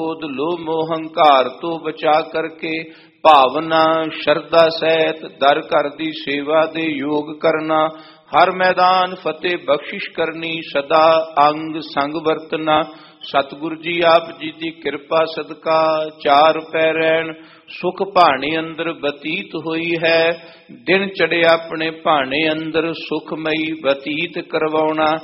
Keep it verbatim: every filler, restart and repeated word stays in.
क्रोध लोभ मोह हंकार तो बचा करके भावना शरदा सहित दर घर दी सेवा दे योग करना। हर मैदान फतेह बख्शिश करनी सदा अंग संग वरतना। सतगुरु जी आप जी की कृपा सदका चार पैरैन सुख भाने अंदर बतीत हुई है। दिन चढ़े अपने भाने अंदर सुखमई बतीत करवाउना।